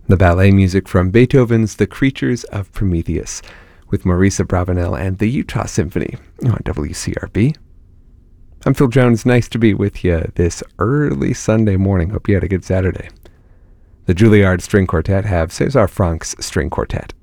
The ballet music from Beethoven's The Creatures of Prometheus with Maurice Abravanel and the Utah Symphony on WCRB. I'm Phil Jones. Nice to be with you this early Sunday morning. Hope you had a good Saturday. The Juilliard String Quartet have César Franck's String Quartet.